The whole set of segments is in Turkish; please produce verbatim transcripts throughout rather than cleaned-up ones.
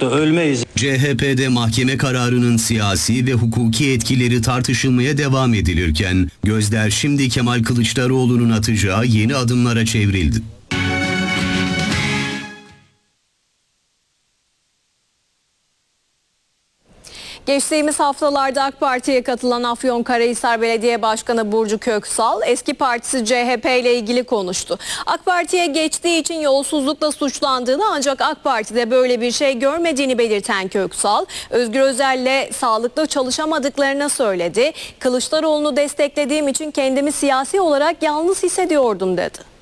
da ölmeyiz. C H P'de mahkeme kararının siyasi ve hukuki etkileri tartışılmaya devam edilirken gözler şimdi Kemal Kılıçdaroğlu'nun atacağı yeni adımlara çevrildi. Geçtiğimiz haftalarda AK Parti'ye katılan Afyonkarahisar Belediye Başkanı Burcu Köksal, eski partisi C H P ile ilgili konuştu. AK Parti'ye geçtiği için yolsuzlukla suçlandığını ancak AK Parti'de böyle bir şey görmediğini belirten Köksal, Özgür Özel'le sağlıklı çalışamadıklarını söyledi. Kılıçdaroğlu'nu desteklediğim için kendimi siyasi olarak yalnız hissediyordum dedi.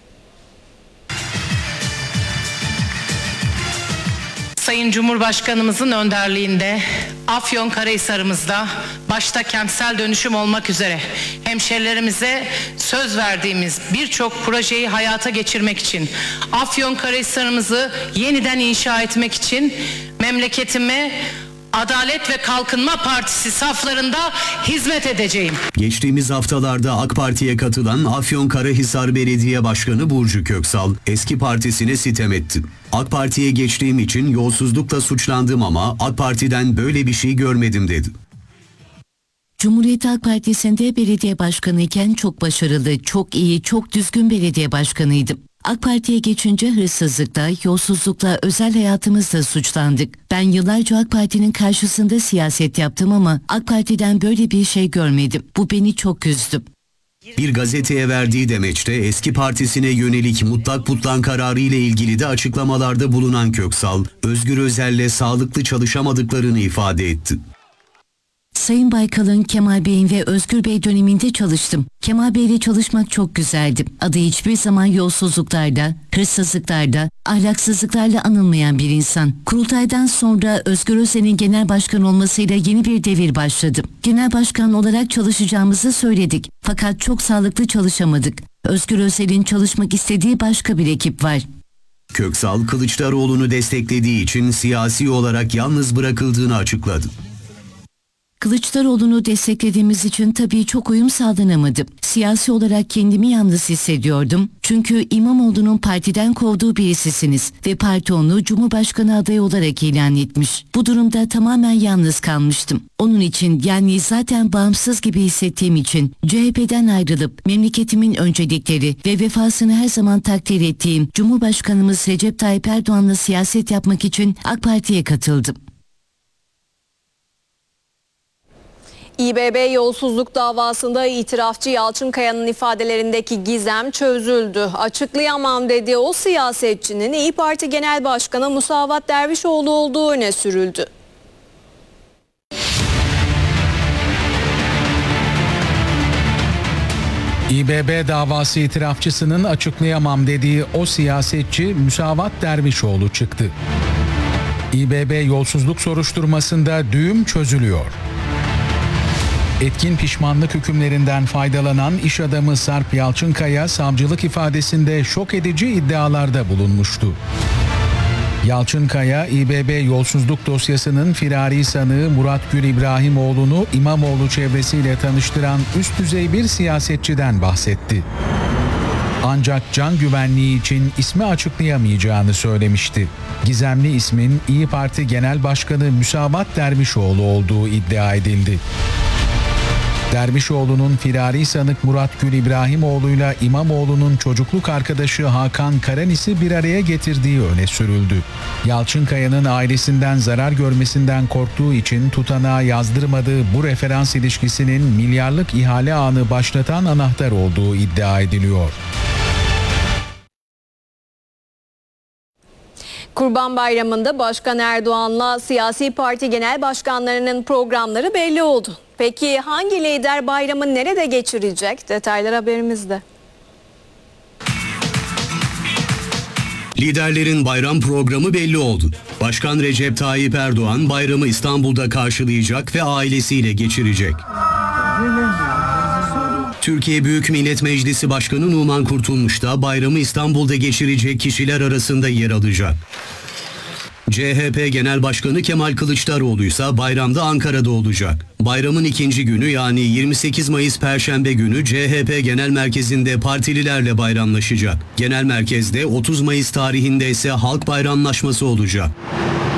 Sayın Cumhurbaşkanımızın önderliğinde Afyonkarahisar'ımızda başta kentsel dönüşüm olmak üzere hemşerilerimize söz verdiğimiz birçok projeyi hayata geçirmek için, Afyonkarahisar'ımızı yeniden inşa etmek için memleketime Adalet ve Kalkınma Partisi saflarında hizmet edeceğim. Geçtiğimiz haftalarda AK Parti'ye katılan Afyonkarahisar Belediye Başkanı Burcu Köksal eski partisine sitem etti. AK Parti'ye geçtiğim için yolsuzlukla suçlandım ama AK Parti'den böyle bir şey görmedim dedi. Cumhuriyet Halk Partisi'nde belediye başkanı iken çok başarılı, çok iyi, çok düzgün belediye başkanıydım. AK Parti'ye geçince hırsızlıkla, yolsuzlukla, özel hayatımızda suçlandık. Ben yıllarca AK Parti'nin karşısında siyaset yaptım ama AK Parti'den böyle bir şey görmedim. Bu beni çok üzdü. Bir gazeteye verdiği demeçte eski partisine yönelik mutlak butlan kararı ile ilgili de açıklamalarda bulunan Köksal, Özgür Özel'le sağlıklı çalışamadıklarını ifade etti. Sayın Baykal'ın, Kemal Bey'in ve Özgür Bey döneminde çalıştım. Kemal Bey'le çalışmak çok güzeldi. Adı hiçbir zaman yolsuzluklarda, hırsızlıklarda, ahlaksızlıklarla anılmayan bir insan. Kurultaydan sonra Özgür Özel'in genel başkan olmasıyla yeni bir devir başladı. Genel başkan olarak çalışacağımızı söyledik. Fakat çok sağlıklı çalışamadık. Özgür Özel'in çalışmak istediği başka bir ekip var. Köksal, Kılıçdaroğlu'nu desteklediği için siyasi olarak yalnız bırakıldığını açıkladı. Kılıçdaroğlu'nu desteklediğimiz için tabii çok uyum sağlanamadı. Siyasi olarak kendimi yalnız hissediyordum. Çünkü İmamoğlu'nun partiden kovduğu birisisiniz ve parti onu Cumhurbaşkanı adayı olarak ilan etmiş. Bu durumda tamamen yalnız kalmıştım. Onun için, yani zaten bağımsız gibi hissettiğim için C H P'den ayrılıp memleketimin öncelikleri ve vefasını her zaman takdir ettiğim Cumhurbaşkanımız Recep Tayyip Erdoğan'la siyaset yapmak için AK Parti'ye katıldım. İ B B yolsuzluk davasında itirafçı Yalçınkaya'nın ifadelerindeki gizem çözüldü. Açıklayamam dediği o siyasetçinin İYİ Parti Genel Başkanı Musavat Dervişoğlu olduğu öne sürüldü. İ B B davası itirafçısının açıklayamam dediği o siyasetçi Musavat Dervişoğlu çıktı. İ B B yolsuzluk soruşturmasında düğüm çözülüyor. Etkin pişmanlık hükümlerinden faydalanan iş adamı Sarp Yalçınkaya savcılık ifadesinde şok edici iddialarda bulunmuştu. Yalçınkaya, İ B B yolsuzluk dosyasının firari sanığı Murat Gül İbrahimoğlu'nu İmamoğlu çevresiyle tanıştıran üst düzey bir siyasetçiden bahsetti. Ancak can güvenliği için ismi açıklayamayacağını söylemişti. Gizemli ismin İYİ Parti Genel Başkanı Musavat Dervişoğlu olduğu iddia edildi. Dervişoğlu'nun firari sanık Murat Gül İbrahimoğlu'yla İmamoğlu'nun çocukluk arkadaşı Hakan Karanis'i bir araya getirdiği öne sürüldü. Yalçınkaya'nın ailesinden zarar görmesinden korktuğu için tutanağa yazdırmadığı bu referans ilişkisinin milyarlık ihale ağını başlatan anahtar olduğu iddia ediliyor. Kurban Bayramı'nda Başkan Erdoğan'la siyasi parti genel başkanlarının programları belli oldu. Peki hangi lider bayramı nerede geçirecek? Detaylar haberimizde. Liderlerin bayram programı belli oldu. Başkan Recep Tayyip Erdoğan bayramı İstanbul'da karşılayacak ve ailesiyle geçirecek. Türkiye Büyük Millet Meclisi Başkanı Numan Kurtulmuş da bayramı İstanbul'da geçirecek kişiler arasında yer alacak. C H P Genel Başkanı Kemal Kılıçdaroğlu ise bayramda Ankara'da olacak. Bayramın ikinci günü yani yirmi sekiz Mayıs Perşembe günü C H P Genel Merkezi'nde partililerle bayramlaşacak. Genel Merkez'de otuz Mayıs tarihinde ise halk bayramlaşması olacak.